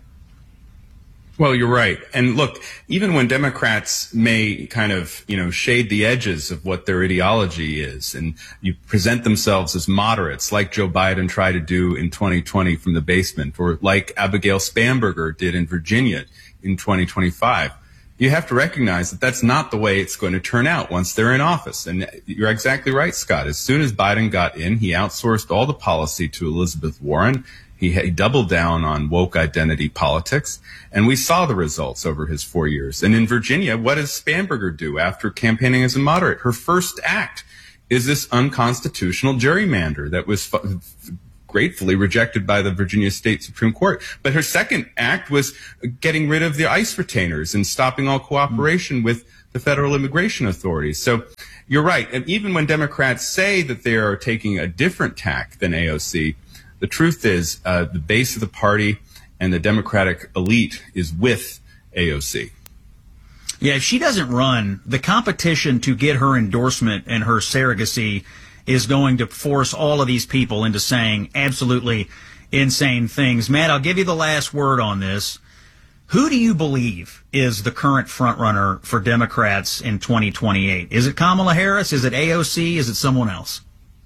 Well, you're right. And look, even when Democrats may kind of, shade the edges of what their ideology is, and you present themselves as moderates, like Joe Biden tried to do in 2020 from the basement, or like Abigail Spanberger did in Virginia in 2025, you have to recognize that that's not the way it's going to turn out once they're in office. And you're exactly right, Scott. As soon as Biden got in, he outsourced all the policy to Elizabeth Warren. He doubled down on woke identity politics, and we saw the results over his 4 years. And in Virginia, what does Spanberger do after campaigning as a moderate? Her first act is this unconstitutional gerrymander that was gratefully rejected by the Virginia State Supreme Court. But her second act was getting rid of the ICE retainers and stopping all cooperation with the federal immigration authorities. So you're right. And even when Democrats say that they are taking a different tack than AOC, the truth is the base of the party and the Democratic elite is with AOC. Yeah, if she doesn't run, the competition to get her endorsement and her surrogacy is going to force all of these people into saying absolutely insane things. Matt, I'll give you the last word on this. Who do you believe is the current frontrunner for Democrats in 2028? Is it Kamala Harris? Is it AOC? Is it someone else?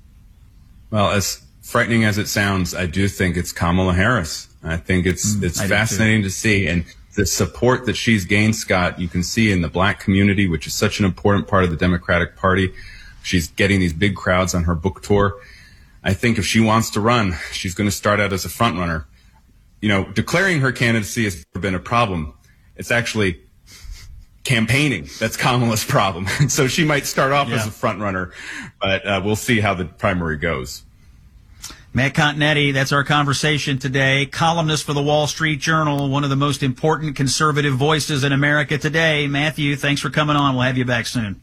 Well, as frightening as it sounds, I do think it's Kamala Harris. I think it's fascinating to see. And the support that she's gained, Scott, you can see in the black community, which is such an important part of the Democratic Party. She's getting these big crowds on her book tour. I think if she wants to run, she's going to start out as a front runner. Declaring her candidacy has never been a problem. It's actually campaigning that's Kamala's problem. So she might start off as a front runner, but we'll see how the primary goes. Matt Continetti, that's our conversation today. Columnist for the Wall Street Journal, one of the most important conservative voices in America today. Matthew, thanks for coming on. We'll have you back soon.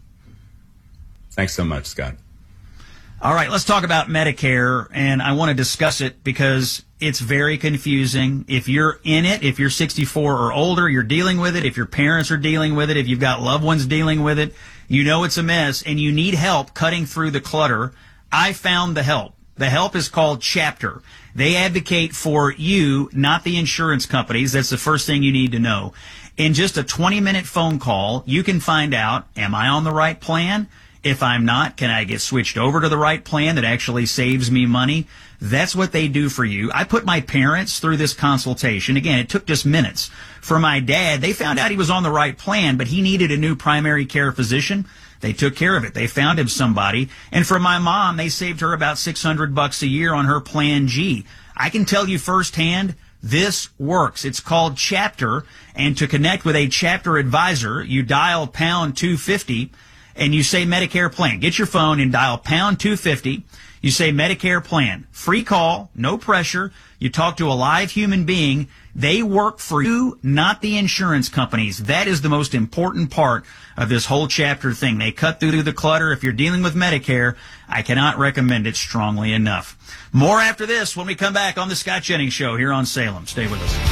Thanks so much, Scott. All right, let's talk about Medicare, and I want to discuss it because it's very confusing. If you're in it, if you're 64 or older, you're dealing with it. If your parents are dealing with it, if you've got loved ones dealing with it, you know it's a mess, and you need help cutting through the clutter. I found the help. The help is called Chapter. They advocate for you, not the insurance companies. That's the first thing you need to know. In just a 20-minute phone call, you can find out, am I on the right plan? If I'm not, can I get switched over to the right plan that actually saves me money? That's what they do for you. I put my parents through this consultation. Again, it took just minutes. For my dad, they found out he was on the right plan, but he needed a new primary care physician. They took care of it. They found him somebody. And for my mom, they saved her about $600 a year on her Plan G. I can tell you firsthand, this works. It's called Chapter. And to connect with a Chapter advisor, you dial pound 250 and you say Medicare plan. Get your phone and dial pound 250. You say Medicare plan. Free call, no pressure. You talk to a live human being. They work for you, not the insurance companies. That is the most important part of this whole Chapter thing. They cut through the clutter. If you're dealing with Medicare, I cannot recommend it strongly enough. More after this when we come back on the Scott Jennings Show here on Salem. Stay with us.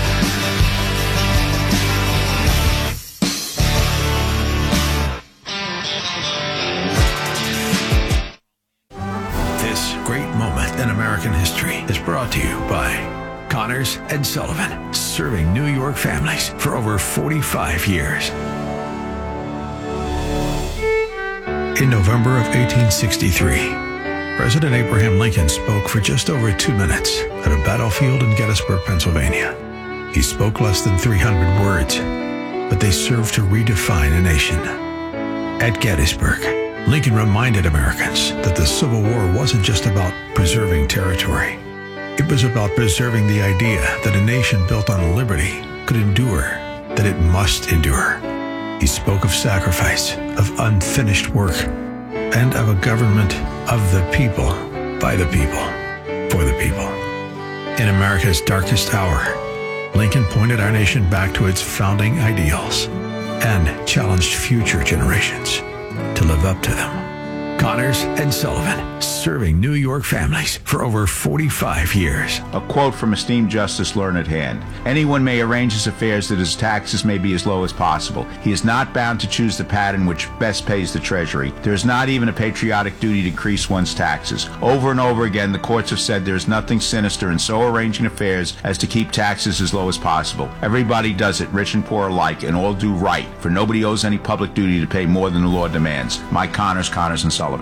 Great moment in American history is brought to you by Connors and Sullivan, serving New York families for over 45 years. In November of 1863, President Abraham Lincoln spoke for just over 2 minutes at a battlefield in Gettysburg, Pennsylvania. He spoke less than 300 words, but they served to redefine a nation. At Gettysburg, Lincoln reminded Americans that the Civil War wasn't just about preserving territory. It was about preserving the idea that a nation built on liberty could endure, that it must endure. He spoke of sacrifice, of unfinished work, and of a government of the people, by the people, for the people. In America's darkest hour, Lincoln pointed our nation back to its founding ideals and challenged future generations to live up to them. Connors and Sullivan, serving New York families for over 45 years. A quote from esteemed Justice Learned Hand. Anyone may arrange his affairs that his taxes may be as low as possible. He is not bound to choose the pattern which best pays the Treasury. There is not even a patriotic duty to increase one's taxes. Over and over again, the courts have said there is nothing sinister in so arranging affairs as to keep taxes as low as possible. Everybody does it, rich and poor alike, and all do right, for nobody owes any public duty to pay more than the law demands. Mike Connors, Connors and Sullivan.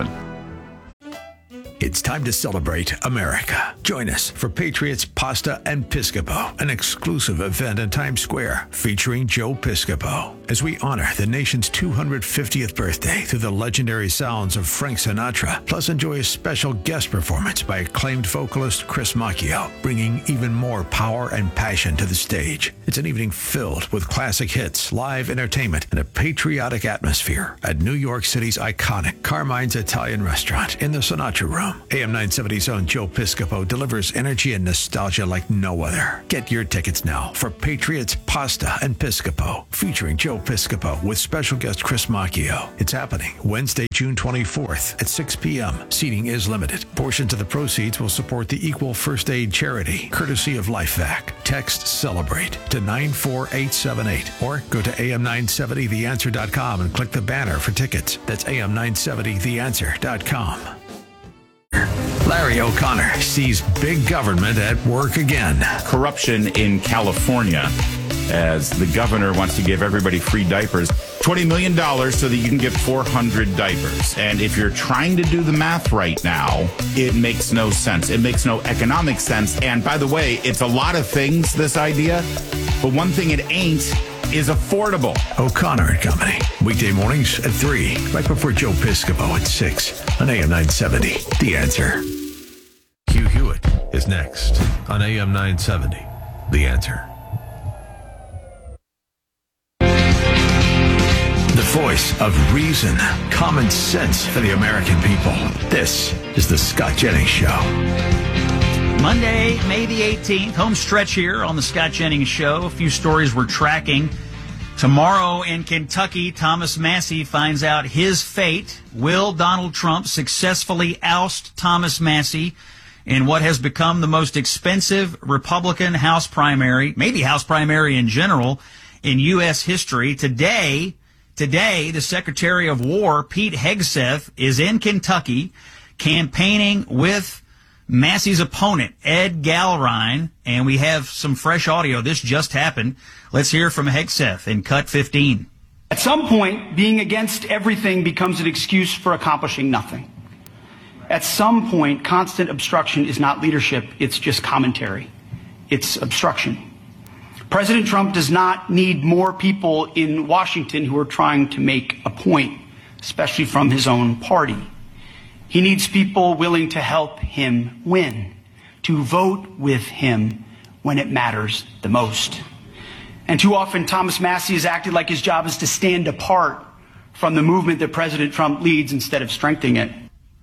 It's time to celebrate America. Join us for Patriots Pasta and Piscopo, an exclusive event in Times Square featuring Joe Piscopo, as we honor the nation's 250th birthday through the legendary sounds of Frank Sinatra, plus enjoy a special guest performance by acclaimed vocalist Chris Macchio, bringing even more power and passion to the stage. It's an evening filled with classic hits, live entertainment, and a patriotic atmosphere at New York City's iconic Carmine's Italian Restaurant in the Sinatra Room. AM 970's own Joe Piscopo delivers energy and nostalgia like no other. Get your tickets now for Patriots Pasta and Piscopo, featuring Joe Piscopo with special guest Chris Macchio. It's happening Wednesday, June 24th at 6 p.m. Seating is limited. Portions of the proceeds will support the Equal First Aid charity, courtesy of LifeVac. Text CELEBRATE to 94878 or go to am970theanswer.com and click the banner for tickets. That's am970theanswer.com. Larry O'Connor sees big government at work again. Corruption in California, as the governor wants to give everybody free diapers. $20 million so that you can get 400 diapers. And if you're trying to do the math right now, it makes no sense. It makes no economic sense. And by the way, it's a lot of things, this idea, but one thing it ain't is affordable. O'Connor and Company, weekday mornings at 3, right before Joe Piscopo at 6 on AM 970. The Answer. Hugh Hewitt is next on AM 970. The Answer. The voice of reason, common sense for the American people. This is the Scott Jennings Show. Monday, May the 18th, home stretch here on the Scott Jennings Show. A few stories we're tracking. Tomorrow in Kentucky, Thomas Massie finds out his fate. Will Donald Trump successfully oust Thomas Massie in what has become the most expensive Republican House primary, maybe House primary in general, in U.S. history? Today, the Secretary of War, Pete Hegseth, is in Kentucky campaigning with Massie's opponent, Ed Gallrein, and we have some fresh audio. This just happened. Let's hear from Hegseth in Cut 15. At some point, being against everything becomes an excuse for accomplishing nothing. At some point, constant obstruction is not leadership, it's just commentary. It's obstruction. President Trump does not need more people in Washington who are trying to make a point, especially from his own party. He needs people willing to help him win, to vote with him when it matters the most. And too often, Thomas Massie has acted like his job is to stand apart from the movement that President Trump leads instead of strengthening it.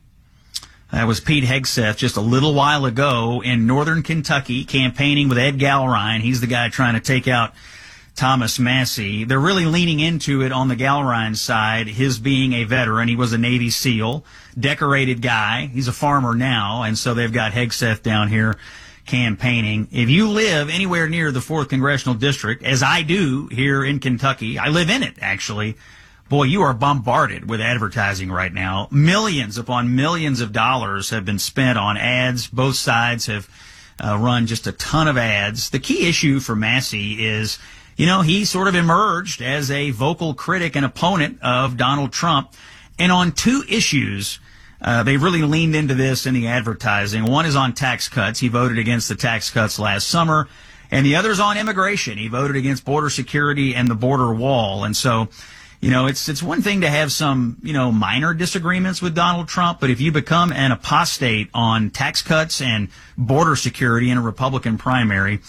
That was Pete Hegseth just a little while ago in northern Kentucky campaigning with Ed Gallrein. He's the guy trying to take out Thomas Massie. They're really leaning into it on the Gallrein side, his being a veteran. He was a Navy SEAL, decorated guy. He's a farmer now, and so they've got Hegseth down here campaigning. If you live anywhere near the 4th Congressional District, as I do here in Kentucky, I live in it, actually, boy, you are bombarded with advertising right now. Millions upon millions of dollars have been spent on ads. Both sides have run just a ton of ads. The key issue for Massie is, you know, he sort of emerged as a vocal critic and opponent of Donald Trump. And on two issues, they really leaned into this in the advertising. One is on tax cuts. He voted against the tax cuts last summer. And the other is on immigration. He voted against border security and the border wall. And so, you know, it's one thing to have some, you know, minor disagreements with Donald Trump, but if you become an apostate on tax cuts and border security in a Republican primary,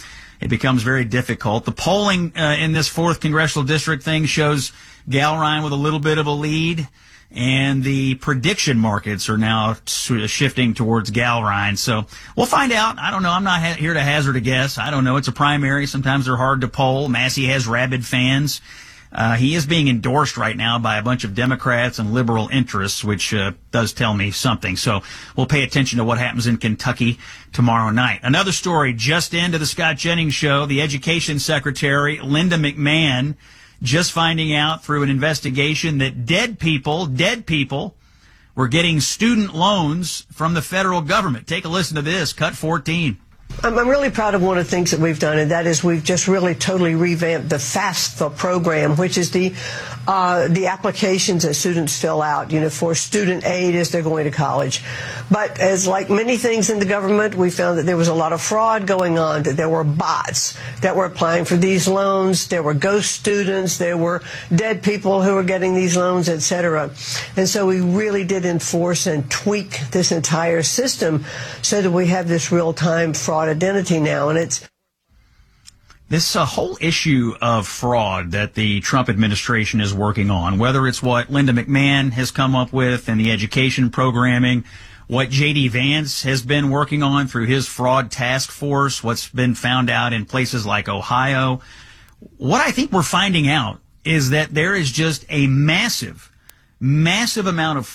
it becomes very difficult. The polling in this 4th congressional district thing shows Gallrein with a little bit of a lead, and the prediction markets are now shifting towards Gallrein. So we'll find out. I don't know. I'm not here to hazard a guess. I don't know. It's a primary. Sometimes they're hard to poll. Massey has rabid fans. He is being endorsed right now by a bunch of Democrats and liberal interests, which does tell me something. So we'll pay attention to what happens in Kentucky tomorrow night. Another story just into the Scott Jennings show. The Education Secretary, Linda McMahon, just finding out through an investigation that dead people were getting student loans from the federal government. Take a listen to this. Cut 14. I'm really proud of one of the things that we've done, and that is we've just really totally revamped the FAFSA program, which is the applications that students fill out, for student aid as they're going to college. But as like many things in the government, we found that there was a lot of fraud going on, that there were bots that were applying for these loans, there were ghost students, there were dead people who were getting these loans, etc. And so we really did enforce and tweak this entire system so that we have this real-time fraud identity now, and it's this whole issue of fraud that the Trump administration is working on, whether it's what Linda McMahon has come up with in the education programming, what J.D. Vance has been working on through his fraud task force, what's been found out in places like Ohio. What I think we're finding out is that there is just a massive amount of